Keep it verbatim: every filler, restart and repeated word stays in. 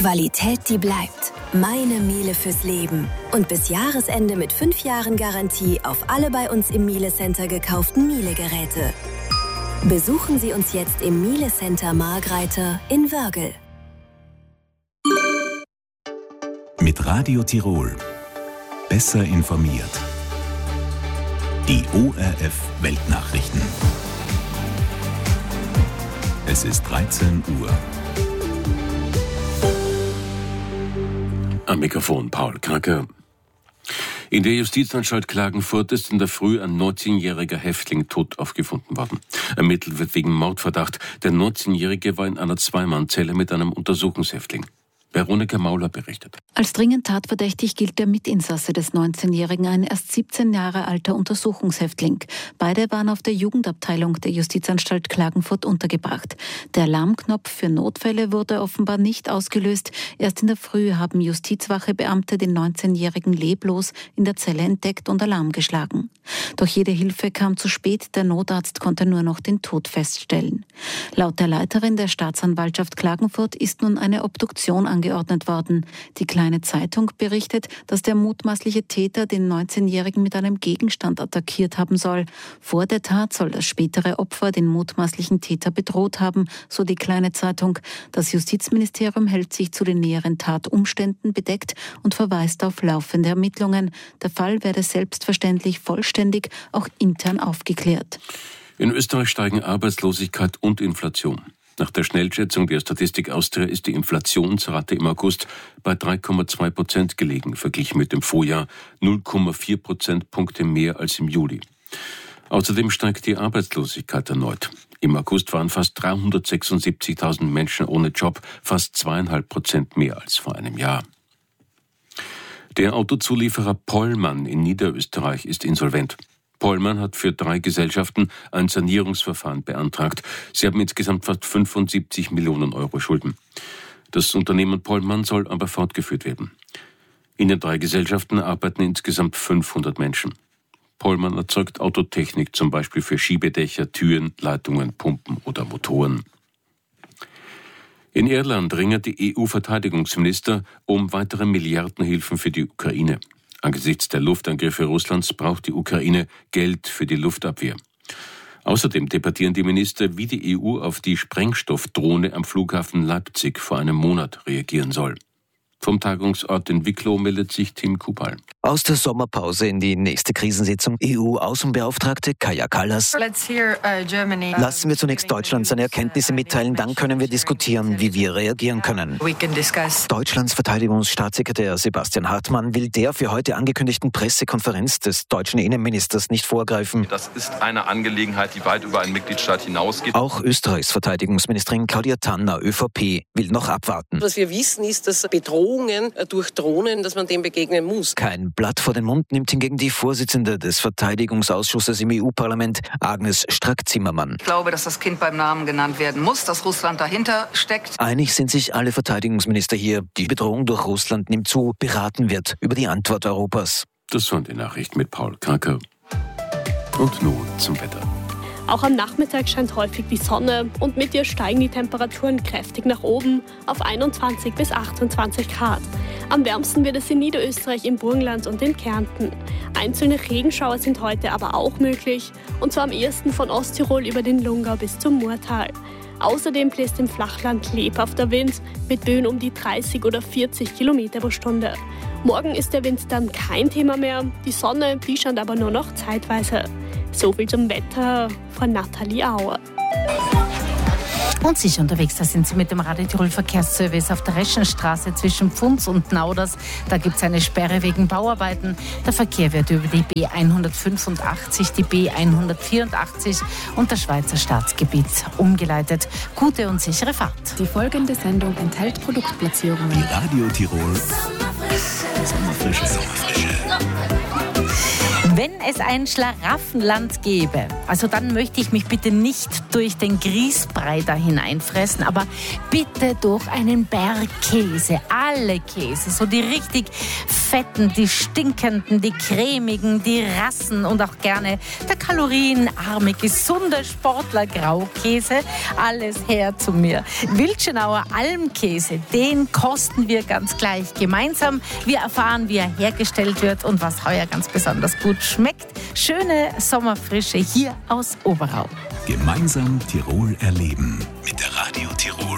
Qualität, die bleibt. Meine Miele fürs Leben. Und bis Jahresende mit fünf Jahren Garantie auf alle bei uns im Miele Center gekauften Miele-Geräte. Besuchen Sie uns jetzt im Miele Center Margreiter in Wörgl. Mit Radio Tirol. Besser informiert. Die O R F Weltnachrichten. Es ist dreizehn Uhr. Am Mikrofon Paul Kracker. In der Justizanstalt Klagenfurt ist in der Früh ein neunzehnjähriger Häftling tot aufgefunden worden. Ermittelt wird wegen Mordverdacht. Der neunzehnjährige war in einer Zweimannzelle mit einem Untersuchungshäftling. Veronika Mauler berichtet. Als dringend tatverdächtig gilt der Mitinsasse des neunzehnjährigen, ein erst siebzehn Jahre alter Untersuchungshäftling. Beide waren auf der Jugendabteilung der Justizanstalt Klagenfurt untergebracht. Der Alarmknopf für Notfälle wurde offenbar nicht ausgelöst. Erst in der Früh haben Justizwachebeamte den neunzehnjährigen leblos in der Zelle entdeckt und Alarm geschlagen. Doch jede Hilfe kam zu spät. Der Notarzt konnte nur noch den Tod feststellen. Laut der Leiterin der Staatsanwaltschaft Klagenfurt ist nun eine Obduktion angeordnet geordnet worden. Die Kleine Zeitung berichtet, dass der mutmaßliche Täter den neunzehnjährigen mit einem Gegenstand attackiert haben soll. Vor der Tat soll das spätere Opfer den mutmaßlichen Täter bedroht haben, so die Kleine Zeitung. Das Justizministerium hält sich zu den näheren Tatumständen bedeckt und verweist auf laufende Ermittlungen. Der Fall werde selbstverständlich vollständig auch intern aufgeklärt. In Österreich steigen Arbeitslosigkeit und Inflation. Nach der Schnellschätzung der Statistik Austria ist die Inflationsrate im August bei drei Komma zwei Prozent gelegen, verglichen mit dem Vorjahr null Komma vier Prozentpunkte mehr als im Juli. Außerdem steigt die Arbeitslosigkeit erneut. Im August waren fast dreihundertsechsundsiebzigtausend Menschen ohne Job, fast zweieinhalb Prozent mehr als vor einem Jahr. Der Autozulieferer Pollmann in Niederösterreich ist insolvent. Pollmann hat für drei Gesellschaften ein Sanierungsverfahren beantragt. Sie haben insgesamt fast fünfundsiebzig Millionen Euro Schulden. Das Unternehmen Pollmann soll aber fortgeführt werden. In den drei Gesellschaften arbeiten insgesamt fünfhundert Menschen. Pollmann erzeugt Autotechnik, zum Beispiel für Schiebedächer, Türen, Leitungen, Pumpen oder Motoren. In Irland ringen die E U-Verteidigungsminister um weitere Milliardenhilfen für die Ukraine. Angesichts der Luftangriffe Russlands braucht die Ukraine Geld für die Luftabwehr. Außerdem debattieren die Minister, wie die E U auf die Sprengstoffdrohne am Flughafen Leipzig vor einem Monat reagieren soll. Vom Tagungsort in Wicklow meldet sich Tim Kubal. Aus der Sommerpause in die nächste Krisensitzung. E U-Außenbeauftragte Kaja Kallas. Lassen wir zunächst Deutschland seine Erkenntnisse mitteilen, dann können wir diskutieren, wie wir reagieren können. Deutschlands Verteidigungsstaatssekretär Sebastian Hartmann will der für heute angekündigten Pressekonferenz des deutschen Innenministers nicht vorgreifen. Das ist eine Angelegenheit, die weit über einen Mitgliedstaat hinausgeht. Auch Österreichs Verteidigungsministerin Claudia Tanner, ÖVP, will noch abwarten. Was wir wissen, ist, dass Bedrohungen durch Drohnen, dass man dem begegnen muss. Kein Blatt vor den Mund nimmt hingegen die Vorsitzende des Verteidigungsausschusses im E U-Parlament, Agnes Strack-Zimmermann. Ich glaube, dass das Kind beim Namen genannt werden muss, dass Russland dahinter steckt. Einig sind sich alle Verteidigungsminister hier. Die Bedrohung durch Russland nimmt zu. Beraten wird über die Antwort Europas. Das waren die Nachrichten mit Paul Kracker. Und nun zum Wetter. Auch am Nachmittag scheint häufig die Sonne und mit ihr steigen die Temperaturen kräftig nach oben auf einundzwanzig bis achtundzwanzig Grad. Am wärmsten wird es in Niederösterreich, im Burgenland und in Kärnten. Einzelne Regenschauer sind heute aber auch möglich, und zwar am ehesten von Osttirol über den Lungau bis zum Murtal. Außerdem bläst im Flachland lebhafter Wind mit Böen um die dreißig oder vierzig Kilometer pro Stunde. Morgen ist der Wind dann kein Thema mehr, die Sonne, die scheint aber nur noch zeitweise. So viel zum Wetter von Nathalie Auer. Und sicher unterwegs, da sind Sie mit dem Radio Tirol Verkehrsservice auf der Reschenstraße zwischen Pfunds und Nauders. Da gibt es eine Sperre wegen Bauarbeiten. Der Verkehr wird über die B hundertfünfundachtzig, die B hundertvierundachtzig und das Schweizer Staatsgebiet umgeleitet. Gute und sichere Fahrt. Die folgende Sendung enthält Produktplatzierungen. Die Radio Tirol Sommerfrische. Sommerfrische. Wenn es ein Schlaraffenland gäbe, also dann möchte ich mich bitte nicht durch den Grießbrei da hineinfressen, aber bitte durch einen Bergkäse, alle Käse, so die richtig fetten, die stinkenden, die cremigen, die Rassen und auch gerne der kalorienarme, gesunde Sportler-Graukäse. Alles her zu mir. Wildschenauer Almkäse, den kosten wir ganz gleich gemeinsam. Wir erfahren, wie er hergestellt wird und was heuer ganz besonders gut schmeckt. Schöne Sommerfrische hier aus Oberau. Gemeinsam Tirol erleben mit der Radio Tirol